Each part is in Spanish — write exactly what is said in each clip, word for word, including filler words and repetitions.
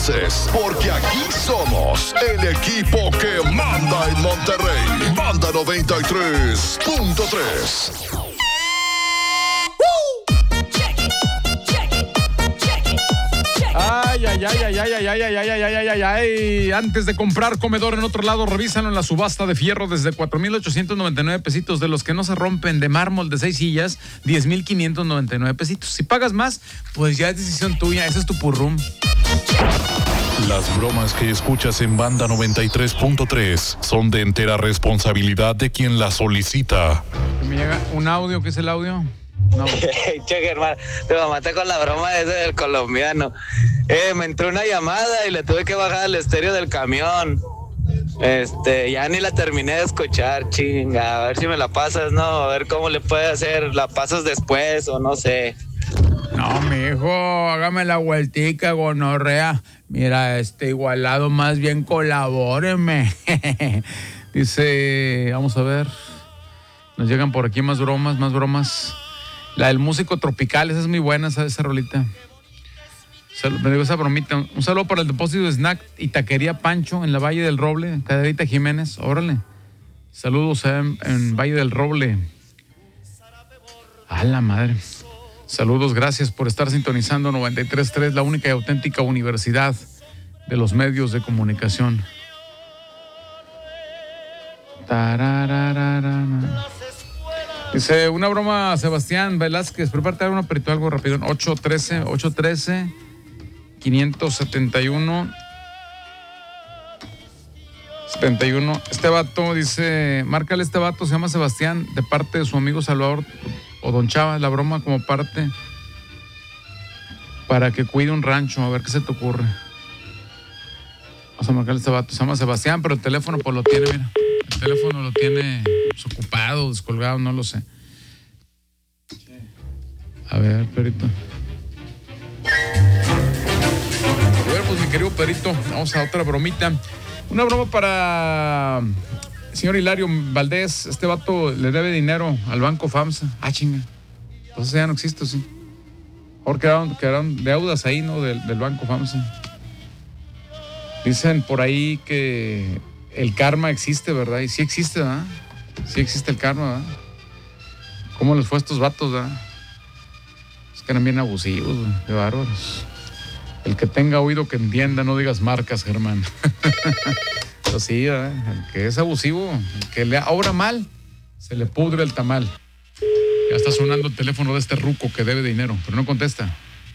conoces, porque aquí somos el equipo que manda en Monterrey. Banda noventa y tres punto tres. Ay, ay, ay, ay, ay, ay, ay, ay, ay, ay, ay, ay, ay. Antes de comprar comedor en otro lado, revísalo en la subasta de fierro desde cuatro mil ochocientos noventa y nueve pesitos, de los que no se rompen, de mármol de seis sillas, diez mil quinientos noventa y nueve pesitos. Si pagas más, pues ya es decisión tuya, ese es tu purrum. Las bromas que escuchas en Banda noventa y tres punto tres son de entera responsabilidad de quien las solicita. Me llega un audio, ¿qué es el audio? No. Che, Germán, te mamaste con la broma ese del colombiano. Eh, me entró una llamada y le tuve que bajar el estéreo del camión. Este, ya ni la terminé de escuchar, chinga. A ver si me la pasas, ¿no? A ver cómo le puede hacer. ¿La pasas después o no sé? No, mijo, hágame la vueltica, gonorrea. Mira, este igualado, más bien colabóreme. Dice, vamos a ver. Nos llegan por aquí más bromas, más bromas. La del músico tropical, esa es muy buena, esa, esa rolita. Me digo esa bromita. Un saludo para el depósito de snack y taquería Pancho en la Valle del Roble, Caderita Jiménez. Órale. Saludos en, en Valle del Roble. A la madre. Saludos, gracias por estar sintonizando noventa y tres punto tres, la única y auténtica universidad de los medios de comunicación. Tararararana. Dice, una broma, Sebastián Velázquez, prepárate a un aperito, algo rápido. ocho trece, ocho trece, quinientos setenta y uno, setenta y uno. Este vato dice, márcale, este vato se llama Sebastián, de parte de su amigo Salvador o Don Chava, la broma como parte para que cuide un rancho, a ver qué se te ocurre. Vamos a marcarle a este vato, se llama Sebastián, pero el teléfono pues lo tiene, mira. El teléfono lo tiene ocupado, descolgado, no lo sé. A ver, Perito. A ver, pues mi querido Perito, vamos a otra bromita. Una broma para el señor Hilario Valdés. Este vato le debe dinero al Banco FAMSA. Ah, chinga. Entonces ya no existe, sí. Ahora quedaron, quedaron deudas ahí, ¿no? Del, del Banco FAMSA. Dicen por ahí que el karma existe, ¿verdad? Y sí existe, ¿verdad? Sí existe el karma, ¿verdad? ¿Cómo les fue a estos vatos, verdad? Es que eran bien abusivos, ¿verdad? Qué bárbaros. El que tenga oído que entienda, no digas marcas, Germán. Pero sí, ¿verdad? El que es abusivo, el que le obra mal, se le pudre el tamal. Ya está sonando el teléfono de este ruco que debe dinero, pero no contesta.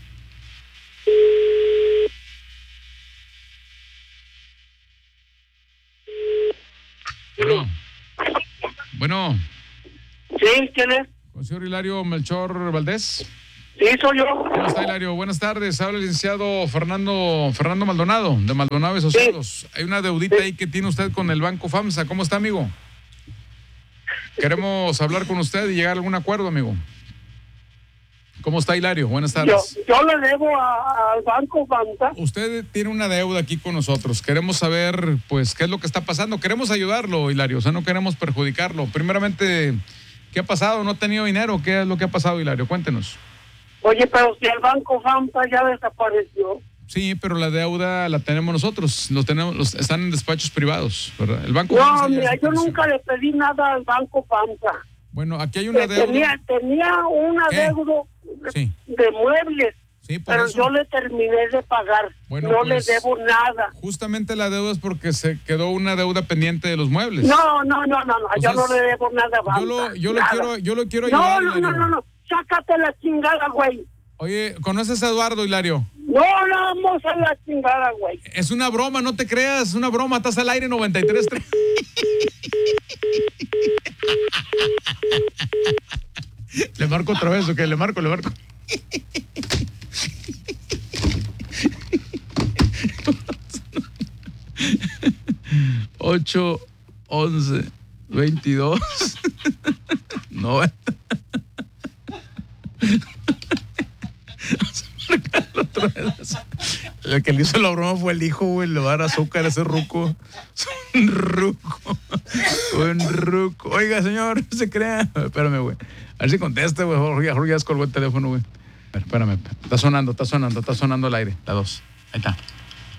Bueno. Bueno. Sí, ¿quién es? ¿Con señor Hilario Melchor Valdés? Sí, soy yo. ¿Cómo está, Hilario? Buenas tardes. Habla el licenciado Fernando Fernando Maldonado, de Maldonado Asociados. Sí. Hay una deudita sí. ahí que tiene usted con el Banco FAMSA. ¿Cómo está, amigo? Queremos hablar con usted y llegar a algún acuerdo, amigo. ¿Cómo está, Hilario? Buenas tardes. Yo, yo le debo al Banco FAMSA. Usted tiene una deuda aquí con nosotros. Queremos saber, pues, qué es lo que está pasando. Queremos ayudarlo, Hilario. O sea, no queremos perjudicarlo. Primeramente, ¿qué ha pasado? ¿No ha tenido dinero? ¿Qué es lo que ha pasado, Hilario? Cuéntenos. Oye, pero si el Banco FAMSA ya desapareció. Sí, pero la deuda la tenemos nosotros. Los tenemos, los, están en despachos privados, ¿verdad? El Banco No, FAMSA mira, yo nunca le pedí nada al Banco FAMSA. Bueno, aquí hay una deuda. Tenía, tenía una ¿Qué? deuda de, sí. de muebles. Sí, por pero eso. yo le terminé de pagar. Bueno, no pues, le debo nada. Justamente la deuda es porque se quedó una deuda pendiente de los muebles. No, no, no, no, no. yo sea, no le debo nada a Banca. Yo lo, yo lo quiero, yo lo quiero no, ayudar. No, no, no, no. Sácate la chingada, güey. Oye, ¿conoces a Eduardo, Hilario? No, no, vamos a la chingada, güey. Es una broma, no te creas, es una broma. Estás al aire noventa y tres. Le marco otra vez, ¿ok? Le marco, le marco. ocho, once, veintidós, noventa. El que le hizo la broma fue el hijo, güey. Le va a dar azúcar a ese ruco. Un ruco. Un ruco. Oiga, señor, no se crea. Espérame, güey. A ver si contesta, güey. Jorge, Jorge ya descolgó el teléfono, güey. Espérame. Está sonando, está sonando, está sonando al aire. La dos. Ahí está.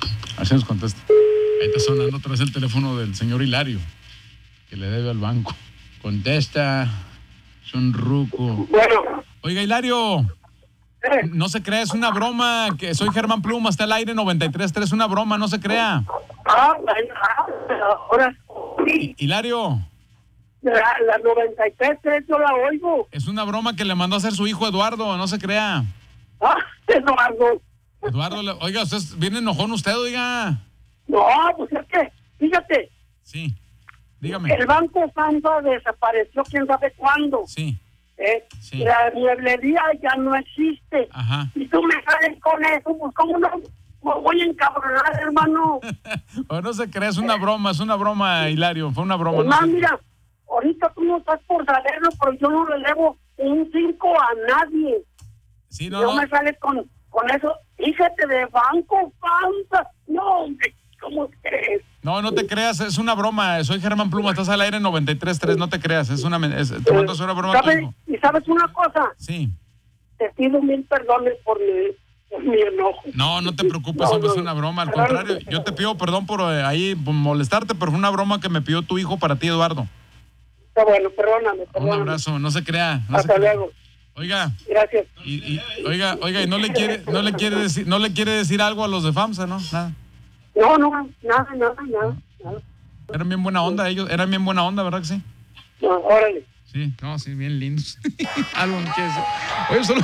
Así nos contesta. Ahí está sonando otra vez el teléfono del señor Hilario, que le debe al banco. Contesta, es un ruco. Bueno. Oiga, Hilario, ¿Eh? no se crea, es una broma, que soy Germán Pluma, está al aire noventa y tres punto tres, es una broma, no se crea. Ah, bueno, ah, ahora sí. Hilario, La, la noventa y tres, yo la oigo. es una broma que le mandó a hacer su hijo Eduardo, no se crea. Ah, Eduardo. Eduardo, le- oiga, usted es- viene enojón usted, oiga. No, pues es que, fíjate, Sí, dígame. el Banco FAMSA desapareció quién sabe cuándo. Sí, ¿eh? Sí. La mueblería ya no existe. ajá. Y tú me sales con eso, pues cómo no me voy a encabronar, hermano. O no se crea, es una broma, es una broma, Hilario, fue una broma. Hermano, No se- mira, ahorita tú no estás por saberlo, pero yo no le debo un cinco a nadie. Sí, No, no, no. me sales con, con eso. Fíjate de Banco FAMSA. No, hombre, ¿cómo crees? No, no te creas, es una broma. Soy Germán Pluma, estás al aire noventa y tres punto tres, no te creas, es una, men- es- te mando a hacer una broma a tu ¿Sabes? hijo. ¿Y sabes una cosa? Sí. Te pido mil perdones por mi, por mi enojo. No, no te preocupes, No, hombre, es no, una broma. Al claro contrario, que yo no. te pido perdón por eh, ahí por molestarte, pero fue una broma que me pidió tu hijo para ti, Eduardo. Está bueno, perdóname, Un perdóname. abrazo, no se crea. No se Hasta crea. luego. Oiga, Gracias. y, y- oiga, oiga, y no le quiere, no le quiere decir, no le quiere decir algo a los de FAMSA, ¿no? Nada. No, no, nada, nada, nada. nada. Eran bien buena onda ellos, eran bien buena onda, ¿verdad que sí? No, órale. Sí, no, sí, bien lindos. Algo no quiere decir. Oye, solo.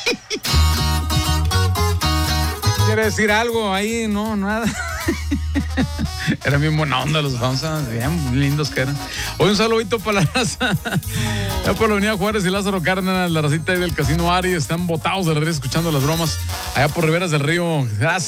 ¿Quiere decir algo ahí? No, nada. Eran bien buena onda los FAMSA, bien lindos que eran. Hoy un saludito para la raza. Ya por la Avenida Juárez y Lázaro Cárdenas, la racita ahí del Casino Ari, están botados de la risa escuchando las bromas. Allá por Riberas del Río. Gracias.